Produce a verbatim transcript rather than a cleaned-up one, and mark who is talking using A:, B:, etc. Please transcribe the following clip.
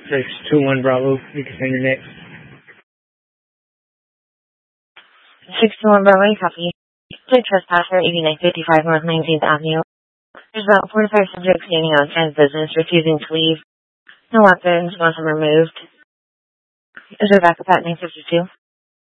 A: Search two one Bravo. You can send your next.
B: six two one Bravo, copy. Plate trespasser, eighty-nine fifty-five North nineteenth Avenue. There's about forty-five subjects standing outside business, refusing to leave. No weapons, most are removed. Is there backup at nine fifty-two?